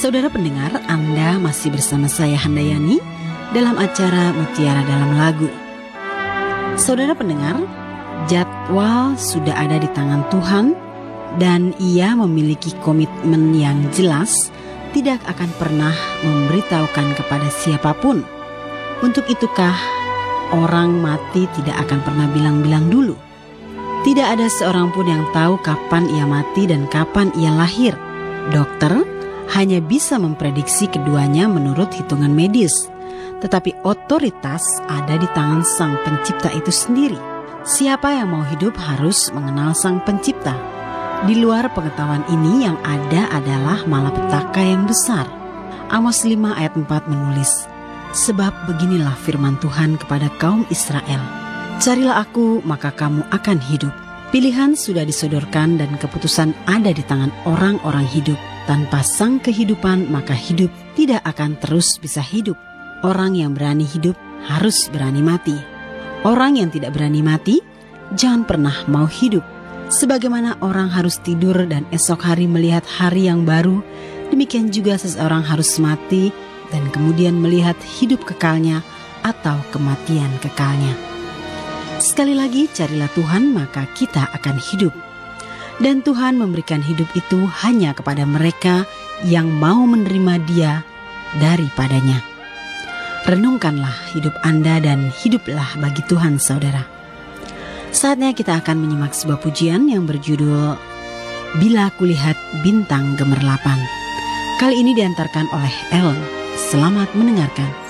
Saudara pendengar, Anda masih bersama saya Handayani dalam acara Mutiara Dalam Lagu. Saudara pendengar, jadwal sudah ada di tangan Tuhan dan Ia memiliki komitmen yang jelas, tidak akan pernah memberitahukan kepada siapapun. Untuk itukah orang mati tidak akan pernah bilang-bilang dulu? Tidak ada seorang pun yang tahu kapan ia mati dan kapan ia lahir. Dokter hanya bisa memprediksi keduanya menurut hitungan medis. Tetapi otoritas ada di tangan Sang Pencipta itu sendiri. Siapa yang mau hidup harus mengenal Sang Pencipta. Di luar pengetahuan ini yang ada adalah malapetaka yang besar. Amos 5 ayat 4 menulis, "Sebab beginilah firman Tuhan kepada kaum Israel, carilah aku maka kamu akan hidup." Pilihan sudah disodorkan dan keputusan ada di tangan orang-orang hidup. Tanpa Sang kehidupan maka hidup tidak akan terus bisa hidup. Orang yang berani hidup harus berani mati. Orang yang tidak berani mati jangan pernah mau hidup. Sebagaimana orang harus tidur dan esok hari melihat hari yang baru, demikian juga seseorang harus mati dan kemudian melihat hidup kekalnya atau kematian kekalnya. Sekali lagi, carilah Tuhan maka kita akan hidup. Dan Tuhan memberikan hidup itu hanya kepada mereka yang mau menerima Dia daripadanya. Renungkanlah hidup Anda dan hiduplah bagi Tuhan, saudara. Saatnya kita akan menyimak sebuah pujian yang berjudul Bila Kulihat Bintang Gemerlapan. Kali ini diantarkan oleh Ellen. Selamat mendengarkan.